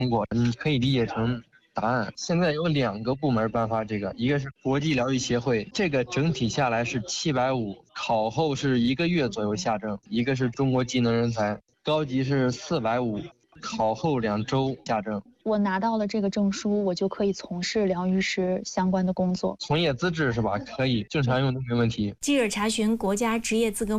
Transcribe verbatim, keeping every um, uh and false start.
通过。你可以理解成答案。现在有两个部门颁发这个，一个是国际疗愈协会，这个整体下来是七百五，考后是一个月左右下证；一个是中国技能人才，高级是四百五，考后两周下证。 我拿到了这个证书，我就可以从事疗愈师相关的工作。 从业资质是吧？可以，正常用都没问题。 记者查询国家职业资格